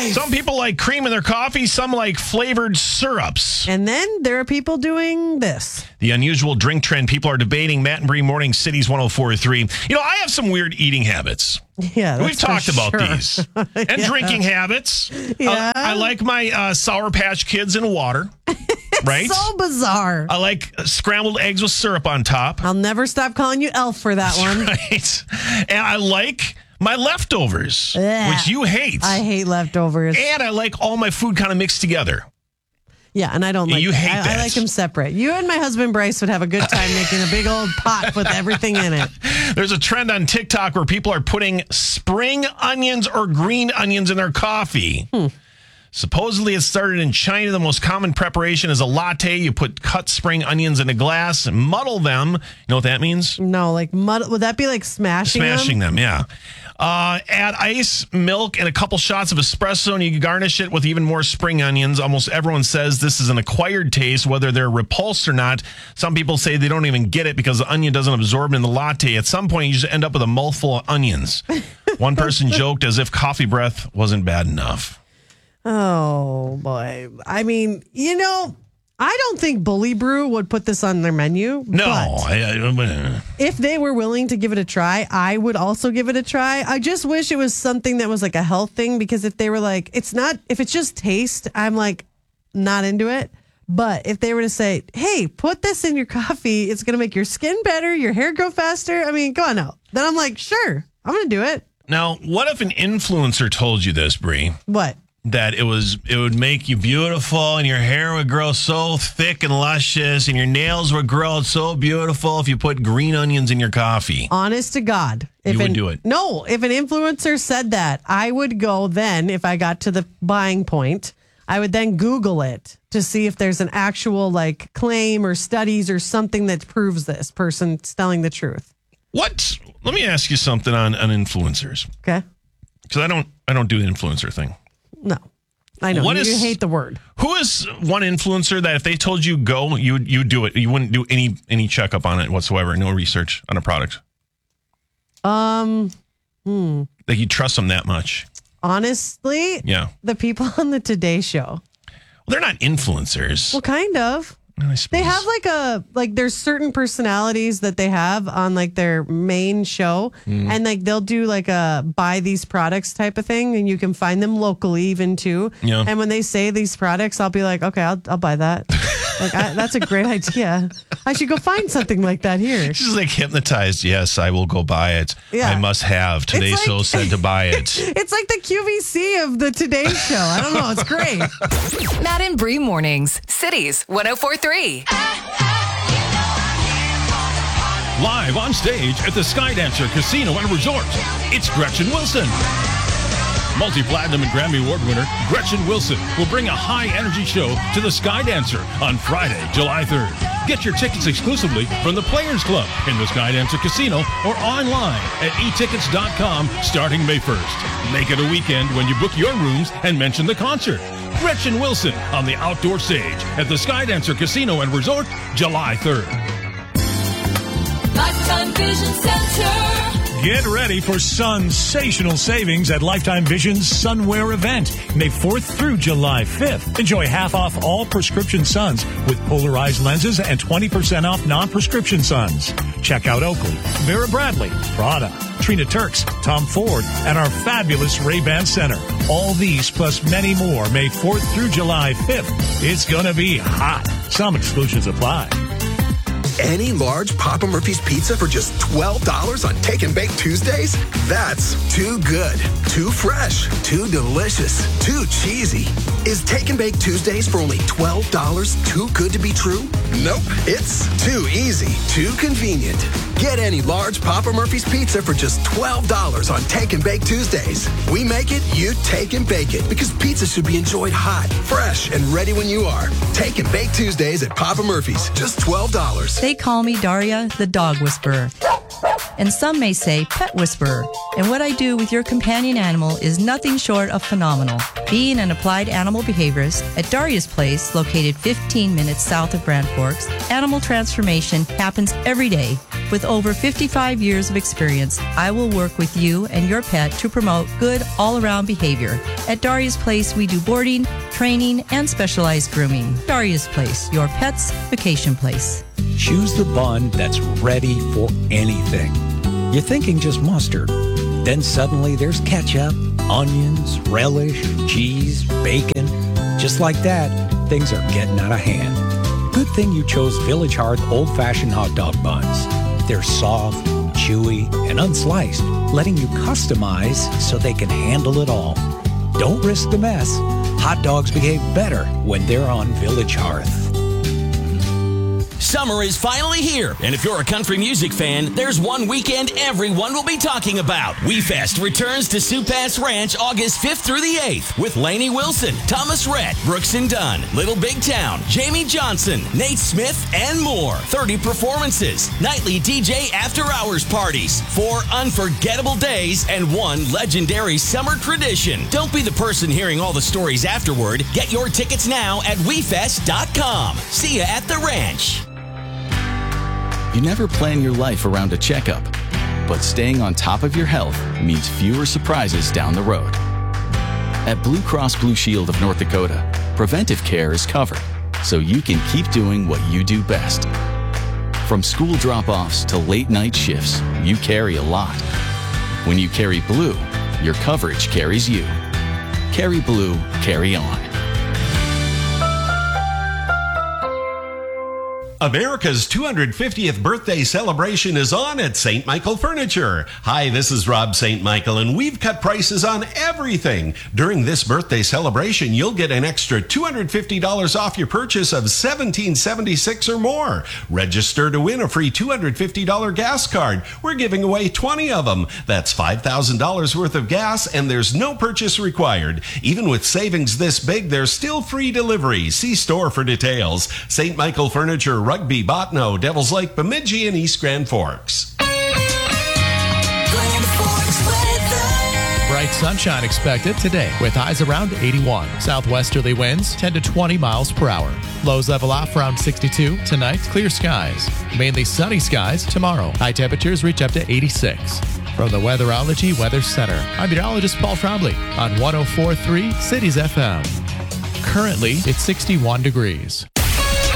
life. Some people like cream in their coffee. Some like flavored syrups. And then there are people doing this. The unusual drink trend people are debating. Matt and Bree, Morning Cities 104.3. You know, I have some weird eating habits. Yeah, We've talked about sure. these. And drinking habits. Yeah. I like my Sour Patch Kids in water. Right? So bizarre. I like scrambled eggs with syrup on top. I'll never stop calling you Elf for that one. Right. And I like my leftovers, Ugh. which you hate. I hate leftovers. And I like all my food kind of mixed together. Yeah, and I don't like You that. hate I that. like them separate. You and my husband Bryce would have a good time making a big old pot with everything in it. There's a trend on TikTok where people are putting spring onions or green onions in their coffee. Supposedly, it started in China. The most common preparation is a latte. You put cut spring onions in a glass and muddle them. You know what that means? No, like mud. Would that be like smashing Them, yeah. Add ice, milk, and a couple shots of espresso, and you can garnish it with even more spring onions. Almost everyone says this is an acquired taste, whether they're repulsed or not. Some people say they don't even get it because the onion doesn't absorb in the latte. At some point, you just end up with a mouthful of onions. One person joked as if coffee breath wasn't bad enough. Oh, boy. I mean, you know, I don't think Bully Brew would put this on their menu. No. But if they were willing to give it a try, I would also give it a try. I just wish it was something that was like a health thing, because if they were like, if it's just taste, I'm like not into it. But if they were to say, hey, put this in your coffee, it's going to make your skin better, your hair grow faster. I mean, go on now. Then I'm like, sure, I'm going to do it. Now, what if an influencer told you this, Bree? What? That it would make you beautiful and your hair would grow so thick and luscious and your nails would grow so beautiful if you put green onions in your coffee. Honest to God. You would do it. No, if an influencer said that, I would go then, if I got to the buying point, I would then Google it to see if there's an actual like claim or studies or something that proves this person's telling the truth. Let me ask you something on influencers. Okay. Because I don't do the influencer thing. No, I know. You hate the word. Who is one influencer that if they told you go, you do it? You wouldn't do any checkup on it whatsoever. No research on a product. Like you trust them that much? Honestly, yeah. The people on the Today Show. Well, they're not influencers. Well, kind of. They have there's certain personalities that they have on like their main show, and like they'll do like a buy these products type of thing, and you can find them locally even too. Yeah. And when they say these products, I'll be like, okay, I'll buy that. That's a great idea. I should go find something like that here. She's like hypnotized. Yes, I will go buy it. Yeah. I must have. Today's like, show said to buy it. It's like the QVC of the Today Show. I don't know. It's great. Matt and Bree Mornings, Cities 104.3. Live on stage at the Skydancer Casino and Resort, it's Gretchen Wilson. Multi-platinum and Grammy Award winner Gretchen Wilson will bring a high-energy show to the Skydancer on Friday, July 3rd. Get your tickets exclusively from the Players Club in the Skydancer Casino or online at etickets.com starting May 1st. Make it a weekend when you book your rooms and mention the concert. Gretchen Wilson on the outdoor stage at the Skydancer Casino and Resort, July 3rd. Lifetime Vision Center. Get ready for sensational savings at Lifetime Vision's Sunwear event, May 4th through July 5th. Enjoy half off all prescription suns with polarized lenses and 20% off non-prescription suns. Check out Oakley, Vera Bradley, Prada, Trina Turks, Tom Ford, and our fabulous Ray-Ban Center. All these plus many more May 4th through July 5th. It's going to be hot. Some exclusions apply. Any large Papa Murphy's pizza for just $12 on Take and Bake Tuesdays? That's too good, too fresh, too delicious, too cheesy. Is Take and Bake Tuesdays for only $12 too good to be true? Nope, it's too easy, too convenient. Get any large Papa Murphy's pizza for just $12 on Take and Bake Tuesdays. We make it, you take and bake it, because pizza should be enjoyed hot, fresh, and ready when you are. Take and Bake Tuesdays at Papa Murphy's, just $12. They call me Daria, the dog whisperer. And some may say pet whisperer. And what I do with your companion animal is nothing short of phenomenal. Being an applied animal behaviorist at Daria's Place, located 15 minutes south of Grand Forks, animal transformation happens every day With over 55 years of experience, I will work with you and your pet to promote good all-around behavior. At Daria's Place, we do boarding, training, and specialized grooming. Daria's Place, your pet's vacation place. Choose the bun that's ready for anything. You're thinking just mustard. Then suddenly there's ketchup, onions, relish, cheese, bacon. Just like that, things are getting out of hand. Good thing you chose Village Hearth old-fashioned hot dog buns. They're soft, chewy, and unsliced, letting you customize so they can handle it all. Don't risk the mess. Hot dogs behave better when they're on Village Hearth. Summer is finally here, and if you're a country music fan, there's one weekend everyone will be talking about. WeFest returns to Sioux Pass Ranch August 5th through the 8th with Lainey Wilson, Thomas Rhett, Brooks and Dunn, Little Big Town, Jamie Johnson, Nate Smith, and more. 30 performances, nightly DJ after-hours parties, 4 unforgettable days, and 1 legendary summer tradition. Don't be the person hearing all the stories afterward. Get your tickets now at WeFest.com. See ya at the ranch. You never plan your life around a checkup, but staying on top of your health means fewer surprises down the road. At Blue Cross Blue Shield of North Dakota, preventive care is covered, so you can keep doing what you do best. From school drop-offs to late-night shifts, you carry a lot. When you carry Blue, your coverage carries you. Carry Blue, carry on. America's 250th birthday celebration is on at St. Michael Furniture. Hi, this is Rob St. Michael, and we've cut prices on everything. During this birthday celebration, you'll get an extra $250 off your purchase of $17.76 or more. Register to win a free $250 gas card. We're giving away 20 of them. That's $5,000 worth of gas, and there's no purchase required. Even with savings this big, there's still free delivery. See store for details. St. Michael Furniture, Rugby, Botno, Devils Lake, Bemidji, and East Grand Forks. Bright sunshine expected today with highs around 81. Southwesterly winds 10 to 20 miles per hour. Lows level off around 62. Tonight, clear skies. Mainly sunny skies tomorrow. High temperatures reach up to 86. From the Weatherology Weather Center, I'm meteorologist Paul Trombley on 104.3 Cities FM. Currently, it's 61 degrees.